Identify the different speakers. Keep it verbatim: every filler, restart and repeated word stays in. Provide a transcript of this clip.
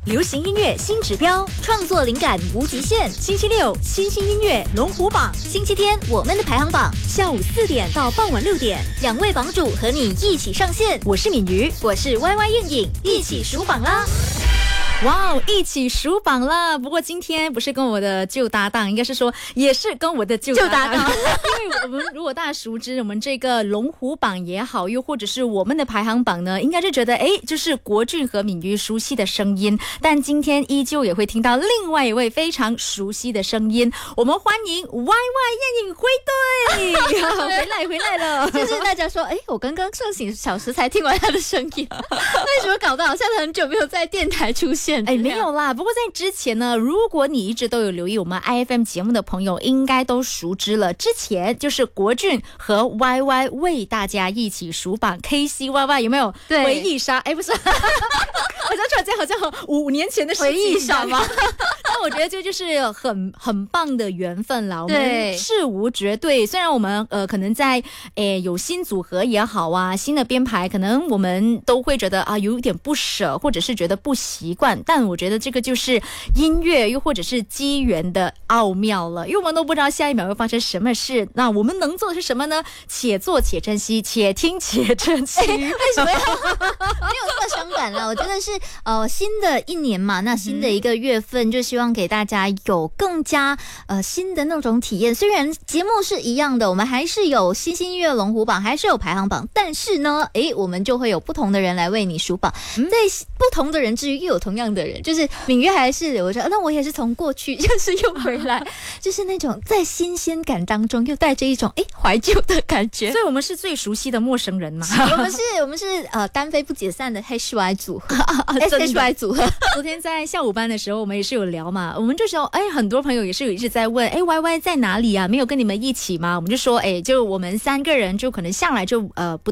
Speaker 1: 流行音乐新指标，创作灵感无极限。星期六新兴音乐龙虎榜，星期天我们的排行榜，下午四点到傍晚六点，两位榜主和你一起上线。我是敏瑜，我是 Y Y 燕颖，一起数榜啦！哇哦，一起数榜了。不过今天不是跟我的旧搭档，应该是说也是跟我的旧搭档，因为我们如果大家熟知我们这个龙虎榜也好，又或者是我们的排行榜呢，应该是觉得哎，就是国俊和敏瑜熟悉的声音，但今天依旧也会听到另外一位非常熟悉的声音。我们欢迎 Y Y 燕颖归队，回来回来了。
Speaker 2: 就是大家说，哎，我刚刚睡醒小时才听完他的声音，为什么搞得好像很久没有在电台出现？
Speaker 1: 哎，没有啦。不过在之前呢，如果你一直都有留意我们 I F M 节目的朋友，应该都熟知了。之前就是国俊和 Y Y 为大家一起数榜 K C Y Y， 有没有？
Speaker 2: 对，
Speaker 1: 回忆杀？哎，不是，我想突然间好像五年前的事情
Speaker 2: 回忆杀吗？
Speaker 1: 但我觉得这就是很很棒的缘分啦。我们
Speaker 2: 对，
Speaker 1: 事无绝对。虽然我们呃可能在诶有新组合也好啊，新的编排，可能我们都会觉得啊有一点不舍，或者是觉得不习惯。但我觉得这个就是音乐又或者是机缘的奥妙了，因为我们都不知道下一秒会发生什么事。那我们能做的是什么呢？且做且珍惜，且听且珍惜。
Speaker 2: 为什么要没有这么伤感了？我觉得是呃新的一年嘛，那新的一个月份，就希望给大家有更加呃新的那种体验。虽然节目是一样的，我们还是有新兴音乐龙虎榜，还是有排行榜，但是呢，诶，我们就会有不同的人来为你数榜。嗯、在不同的人之余，又有同样的人，就是敏瑜还是我说，那我也是从过去就是又回来，就是那种在新鲜感当中又带着一种诶怀旧的感觉。
Speaker 1: 所以我们是最熟悉的陌生人嘛。
Speaker 2: 我们是我们是呃单飞不解散的 H Y 组合，H Y 组合。
Speaker 1: 昨天在下午班的时候，我们也是有聊嘛。我们这时候哎，很多朋友也是有一直在问，哎 ，Y Y 在哪里啊？没有跟你们一起吗？我们就说，哎，就我们三个人就可能向来就呃不。